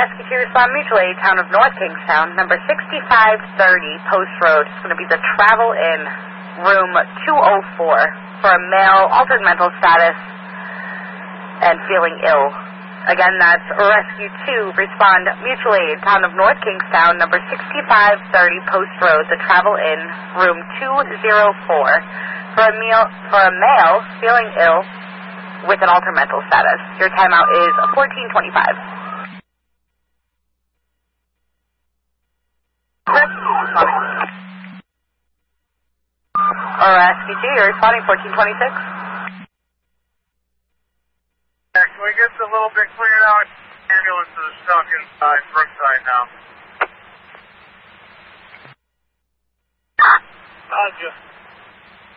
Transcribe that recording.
Rescue 2, respond mutual aid, town of North Kingstown, number 6530, Post Road. It's going to be the Travel Inn, room 204, for a male, altered mental status, and feeling ill. Again, that's Rescue 2, respond mutual aid, town of North Kingstown, number 6530, Post Road, the Travel Inn, room 204, for a male, feeling ill, with an altered mental status. Your timeout is 14:25. Rescue 2, you're responding 14:26. Can we get a little bit cleared out? Ambulance is stuck inside Brookside now. Roger.